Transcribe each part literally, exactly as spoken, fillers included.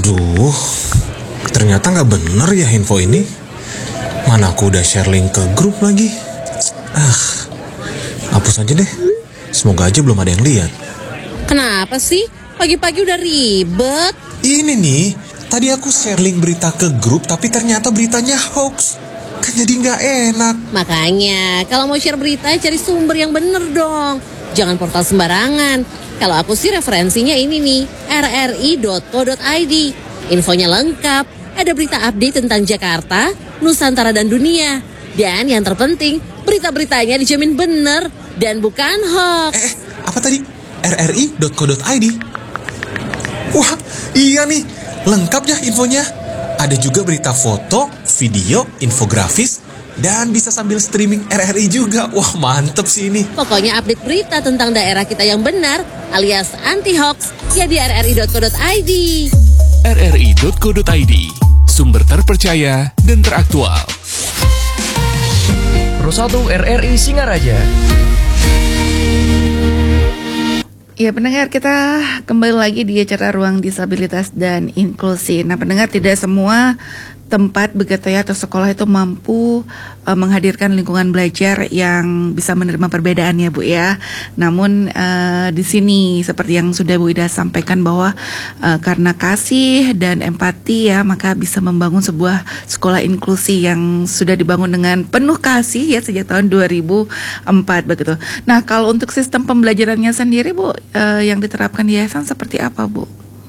Aduh, ternyata gak bener ya info ini. Mana aku udah share link ke grup lagi. Ah, hapus aja deh. Semoga aja belum ada yang lihat. Kenapa sih? Pagi-pagi udah ribet. Ini nih, tadi aku share link berita ke grup, tapi ternyata beritanya hoax. Kan jadi gak enak. Makanya, kalau mau share berita, cari sumber yang bener dong. Jangan portal sembarangan. Kalau aku sih referensinya ini nih, r r i dot co dot i d. Infonya lengkap, ada berita update tentang Jakarta, Nusantara dan dunia. Dan yang terpenting, berita-beritanya dijamin bener dan bukan hoax. Eh, apa tadi? r r i dot co dot i d. Wah, iya nih, lengkap ya infonya. Ada juga berita foto, video, infografis, dan bisa sambil streaming R R I juga. Wah, mantep sih ini. Pokoknya update berita tentang daerah kita yang benar alias anti-hoax ya di r r i dot co dot i d. r r i dot co dot i d, sumber terpercaya dan teraktual. Pro satu R R I Singaraja. Ya pendengar, kita kembali lagi di acara Ruang Disabilitas dan Inklusi. Nah pendengar, tidak semua tempat begitu ya atau sekolah itu mampu uh, menghadirkan lingkungan belajar yang bisa menerima perbedaan ya Bu ya. Namun uh, di sini seperti yang sudah Bu Ida sampaikan bahwa uh, karena kasih dan empati ya, maka bisa membangun sebuah sekolah inklusi yang sudah dibangun dengan penuh kasih ya sejak tahun dua ribu empat begitu. Nah kalau untuk sistem pembelajarannya sendiri Bu, uh, yang diterapkan di yayasan seperti apa Bu?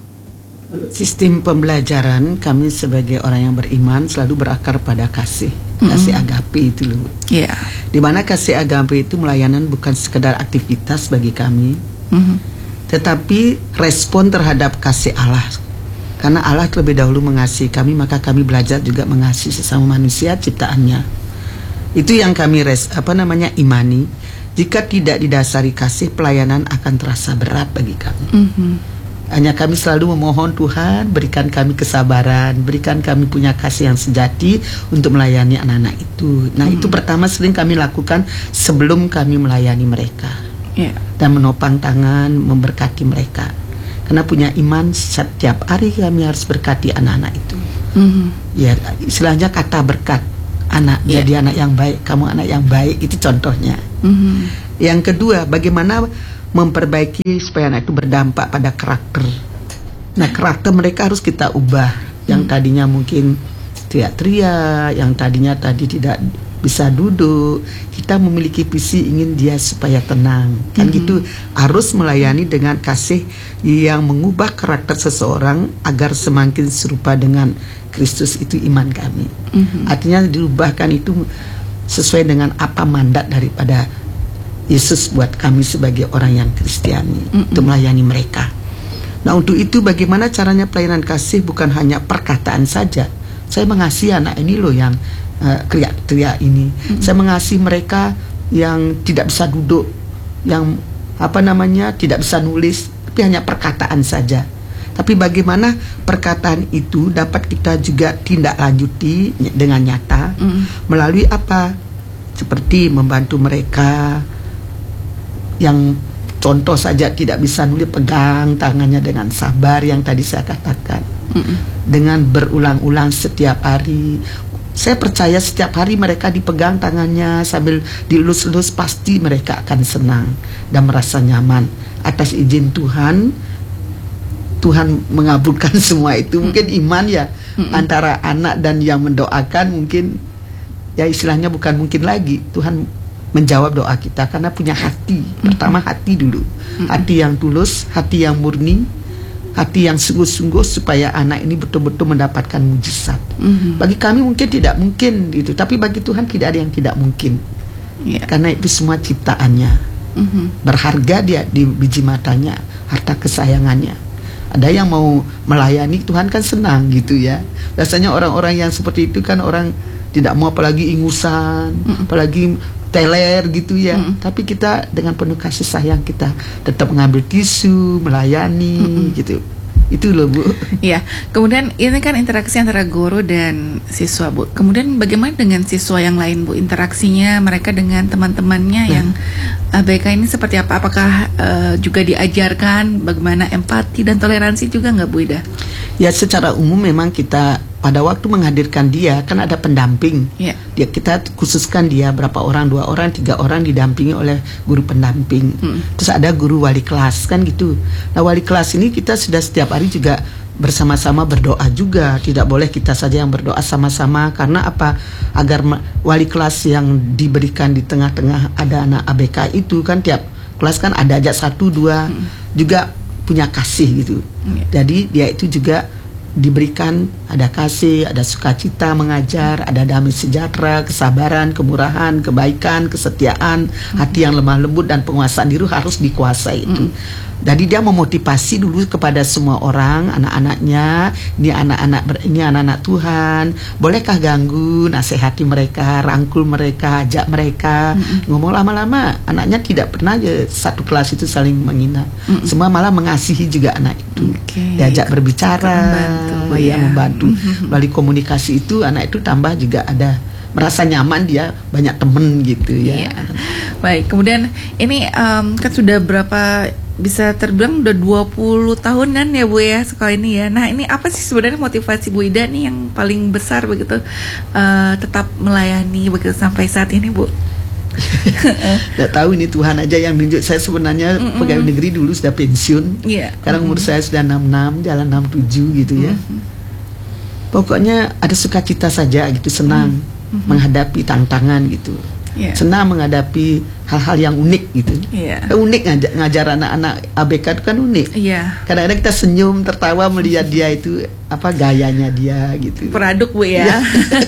Sistem pembelajaran kami sebagai orang yang beriman selalu berakar pada kasih, mm-hmm. kasih agape itu loh. Yeah. Di mana kasih agape itu melayanan bukan sekedar aktivitas bagi kami, mm-hmm. tetapi respon terhadap kasih Allah. Karena Allah terlebih dahulu mengasihi kami, maka kami belajar juga mengasihi sesama manusia ciptaannya. Itu yang kami res, apa namanya imani. Jika tidak didasari kasih, pelayanan akan terasa berat bagi kami. Mm-hmm. Hanya kami selalu memohon Tuhan berikan kami kesabaran, berikan kami punya kasih yang sejati untuk melayani anak-anak itu. Nah hmm. itu pertama sering kami lakukan sebelum kami melayani mereka, yeah. dan menopang tangan memberkati mereka. Karena punya iman setiap hari kami harus berkati anak-anak itu. Hmm. Ya istilahnya kata berkat anak, yeah. jadi anak yang baik, kamu anak yang baik itu contohnya. Hmm. Yang kedua, bagaimana memperbaiki supaya anak itu berdampak pada karakter. Nah karakter mereka harus kita ubah. Yang hmm. tadinya mungkin teriak-teriak, yang tadinya tadi tidak bisa duduk, kita memiliki visi ingin dia supaya tenang. Kan hmm. gitu, harus melayani dengan kasih yang mengubah karakter seseorang agar semakin serupa dengan Kristus. Itu iman kami. Hmm. Artinya diubahkan itu sesuai dengan apa mandat daripada Yesus buat kami sebagai orang yang Kristiani, mm-mm. untuk melayani mereka. Nah untuk itu bagaimana caranya pelayanan kasih bukan hanya perkataan saja. Saya mengasihi anak ini loh yang uh, teriak-teriak ini. Mm-hmm. Saya mengasihi mereka yang tidak bisa duduk, yang apa namanya tidak bisa nulis, tapi hanya perkataan saja. Tapi bagaimana perkataan itu dapat kita juga tindak lanjuti dengan nyata, mm-hmm. melalui apa? Seperti membantu mereka yang contoh saja tidak bisa nulis, pegang tangannya dengan sabar yang tadi saya katakan. Mm-mm. Dengan berulang-ulang setiap hari. Saya percaya setiap hari mereka dipegang tangannya sambil dilus-lus, pasti mereka akan senang dan merasa nyaman. Atas izin Tuhan, Tuhan mengabulkan semua itu. Mungkin iman ya, Mm-mm. antara anak dan yang mendoakan mungkin ya istilahnya bukan mungkin lagi. Tuhan menjawab doa kita karena punya hati. Mm-hmm. Pertama hati dulu, mm-hmm. hati yang tulus, hati yang murni, hati yang sungguh-sungguh supaya anak ini betul-betul mendapatkan mujizat. Mm-hmm. Bagi kami mungkin tidak mungkin itu, tapi bagi Tuhan tidak ada yang tidak mungkin. Yeah. Karena itu semua ciptaannya. Mm-hmm. Berharga dia di biji matanya, harta kesayangannya. Ada yang mau melayani Tuhan kan senang gitu ya. Biasanya orang-orang yang seperti itu kan orang tidak mau, apalagi ingusan, mm-hmm. apalagi teler gitu ya, mm-hmm. tapi kita dengan penuh kasih sayang kita tetap mengambil tisu, melayani, mm-hmm. gitu. Itu loh Bu. Iya. Kemudian ini kan interaksi antara guru dan siswa Bu. Kemudian bagaimana dengan siswa yang lain Bu? Interaksinya mereka dengan teman-temannya nah. yang A B K ini seperti apa? Apakah uh, juga diajarkan bagaimana empati dan toleransi juga nggak Bu Ida? Ya secara umum memang kita pada waktu menghadirkan dia kan ada pendamping. Ya. Dia kita khususkan dia berapa orang, dua orang, tiga orang didampingi oleh guru pendamping. Hmm. Terus ada guru wali kelas kan gitu. Nah wali kelas ini kita sudah setiap hari juga bersama-sama berdoa juga. Tidak boleh kita saja yang berdoa sama-sama karena apa? Agar wali kelas yang diberikan di tengah-tengah ada anak A B K itu kan tiap kelas kan ada aja satu dua hmm. juga punya kasih gitu. Hmm. Jadi dia itu juga diberikan ada kasih, ada sukacita mengajar, ada damai sejahtera, kesabaran, kemurahan, kebaikan, kesetiaan, hmm. hati yang lemah lembut dan penguasaan diri harus dikuasai itu. Hmm. Jadi dia memotivasi dulu kepada semua orang, anak-anaknya, ini anak-anak ini anak-anak Tuhan, bolehkah ganggu, nasihati mereka, rangkul mereka, ajak mereka, mm-hmm. ngomong lama-lama, anaknya tidak pernah ya satu kelas itu saling menghina, mm-hmm. semua malah mengasihi juga anak itu, okay. diajak berbicara, membantu, ya, membantu, mm-hmm. melalui komunikasi itu anak itu tambah juga ada merasa nyaman, dia banyak temen gitu ya. Iya. Baik, kemudian ini um, kan sudah berapa, bisa terbilang udah dua puluh tahunan ya Bu ya sekolah ini ya. Nah ini apa sih sebenarnya motivasi Bu Ida nih yang paling besar begitu uh, tetap melayani begitu sampai saat ini Bu? Nggak tahu ini Tuhan aja yang nunjuk. Saya sebenarnya Mm-mm. pegawai negeri dulu sudah pensiun. Yeah. Sekarang umur saya sudah enam puluh enam jalan enam puluh tujuh gitu ya. Mm-hmm. Pokoknya ada sukacita saja gitu, senang mm-hmm. menghadapi tantangan gitu. Yeah. Senang menghadapi hal-hal yang unik gitu. Yeah. Unik ngajar, ngajar anak-anak A B K itu kan unik. Yeah. Kadang-kadang kita senyum tertawa melihat dia itu apa gayanya dia gitu. Peraduk Bu ya.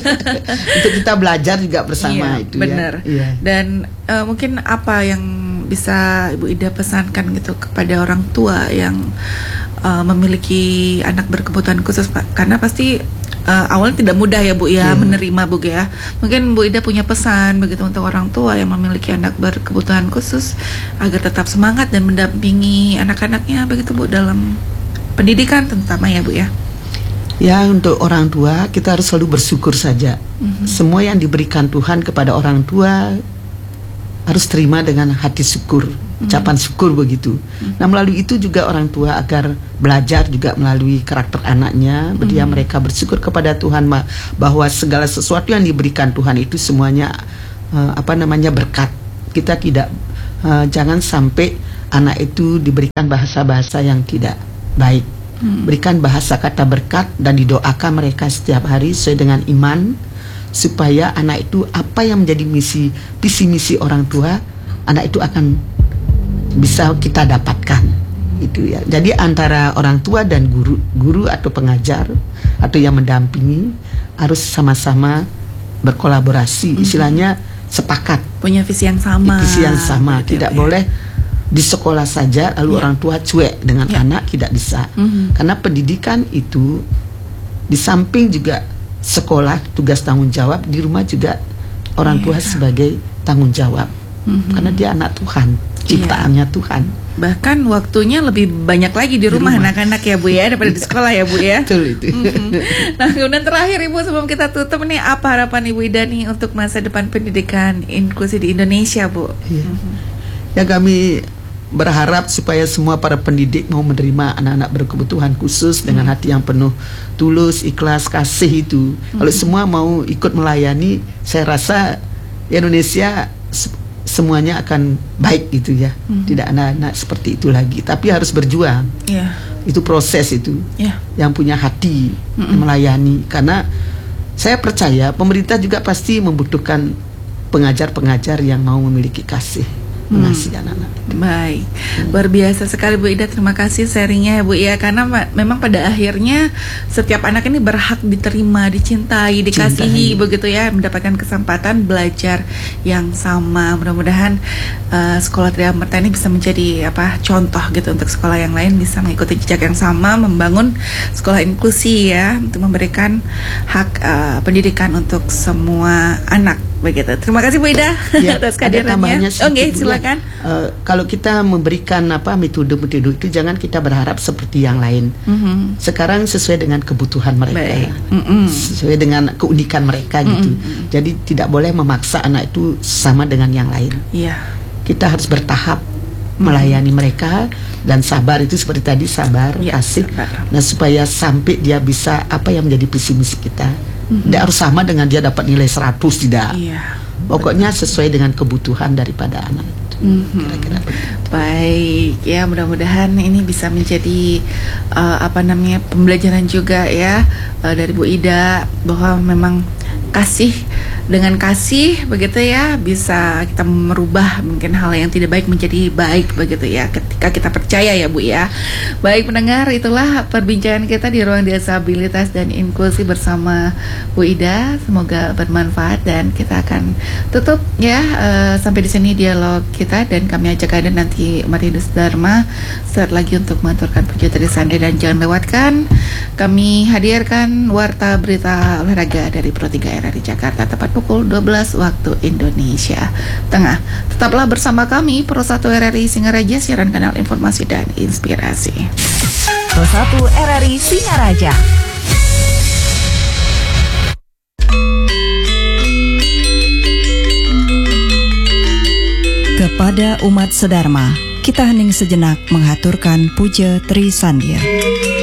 Untuk kita belajar juga bersama yeah, itu bener. ya. Yeah. Dan uh, mungkin apa yang bisa Ibu Ida pesankan gitu kepada orang tua yang uh, memiliki anak berkebutuhan khusus Pak? Karena pasti Uh, awalnya tidak mudah ya Bu ya, hmm. menerima Bu ya. Mungkin Bu Ida punya pesan begitu untuk orang tua yang memiliki anak berkebutuhan khusus agar tetap semangat dan mendampingi anak-anaknya begitu Bu dalam pendidikan terutama ya Bu ya. Ya untuk orang tua kita harus selalu bersyukur saja. Mm-hmm. Semua yang diberikan Tuhan kepada orang tua harus terima dengan hati syukur, ucapan mm-hmm. syukur begitu. Mm-hmm. Nah melalui itu juga orang tua agar belajar juga melalui karakter anaknya, mm-hmm. dia mereka bersyukur kepada Tuhan bahwa segala sesuatu yang diberikan Tuhan itu semuanya uh, apa namanya berkat. Kita tidak uh, jangan sampai anak itu diberikan bahasa-bahasa yang tidak baik. Mm-hmm. Berikan bahasa kata berkat dan didoakan mereka setiap hari sesuai dengan iman, supaya anak itu apa yang menjadi misi visi misi orang tua, anak itu akan bisa kita dapatkan itu ya. Jadi antara orang tua dan guru guru atau pengajar atau yang mendampingi harus sama-sama berkolaborasi, istilahnya sepakat punya visi yang sama, visi yang sama. Betul, tidak ya. boleh di sekolah saja lalu ya. Orang tua cuek dengan ya. Anak, tidak bisa. Mm-hmm. Karena pendidikan itu di samping juga sekolah tugas tanggung jawab, di rumah juga orang tua yeah. sebagai tanggung jawab, mm-hmm. karena dia anak Tuhan, ciptaannya yeah. Tuhan. Bahkan waktunya lebih banyak lagi di rumah, di rumah. anak-anak ya Bu ya daripada di sekolah ya Bu ya. Betul itu. Mm-hmm. Nah kemudian terakhir Ibu sebelum kita tutup nih, apa harapan Ibu Ida nih untuk masa depan pendidikan inklusi di Indonesia Bu? Yeah. Mm-hmm. Ya kami berharap supaya semua para pendidik mau menerima anak-anak berkebutuhan khusus dengan hmm. hati yang penuh tulus, ikhlas, kasih itu. Hmm. Kalau semua mau ikut melayani, saya rasa Indonesia semuanya akan baik gitu ya. Hmm. Tidak anak-anak seperti itu lagi, tapi harus berjuang. Yeah. Itu proses itu. Yeah. Yang punya hati hmm. melayani, karena saya percaya pemerintah juga pasti membutuhkan pengajar-pengajar yang mau memiliki kasih. Mengasihi hmm. anak-anak. Baik, luar biasa sekali Bu Ida, terima kasih sharingnya ya Bu ya, karena ma- memang pada akhirnya setiap anak ini berhak diterima, dicintai, dikasihi, Cintai. begitu ya, mendapatkan kesempatan belajar yang sama. Mudah-mudahan uh, sekolah Tria Amarta ini bisa menjadi apa contoh gitu untuk sekolah yang lain, bisa mengikuti jejak yang sama, membangun sekolah inklusi ya, untuk memberikan hak uh, pendidikan untuk semua anak. Begitu. Terima kasih Bu Ida ya, atas kehadirannya. Oke, okay, silakan. Uh, kalau kita memberikan apa metode-metode itu jangan kita berharap seperti yang lain. Mm-hmm. Sekarang sesuai dengan kebutuhan mereka, mm-hmm. sesuai dengan keunikan mereka mm-hmm. gitu. Jadi tidak boleh memaksa anak itu sama dengan yang lain. Yeah. Kita harus bertahap mm-hmm. melayani mereka Dan sabar itu seperti tadi, sabar, Ya, kasih. sabar. Nah, supaya sampai dia bisa apa yang menjadi visi misi kita. Mhm. Tidak harus sama dengan dia dapat nilai seratus, tidak. Iya. Pokoknya sesuai dengan kebutuhan daripada anak itu. Mhm. Kira-kira begitu. Baik, ya mudah-mudahan ini bisa menjadi uh, apa namanya pembelajaran juga ya uh, dari Bu Ida, bahwa memang kasih, dengan kasih begitu ya bisa kita merubah mungkin hal yang tidak baik menjadi baik begitu ya, ketika kita percaya ya Bu ya. Baik pendengar, itulah perbincangan kita di Ruang Disabilitas dan Inklusi bersama Bu Ida. Semoga bermanfaat dan kita akan tutup ya uh, sampai di sini dialog kita, dan kami ajak Anda nanti Umat Hindu Dharma saat lagi untuk mengaturkan puja dari Sandi, dan jangan lewatkan kami hadirkan warta berita olahraga dari Pro tiga R R I Jakarta tepat pukul dua belas waktu Indonesia Tengah. Tetaplah bersama kami Pro satu R R I Singaraja, siaran kanal informasi dan inspirasi. Pro satu R R I Singaraja. Kepada umat sedharma, kita hening sejenak menghaturkan puja Tri Sandya.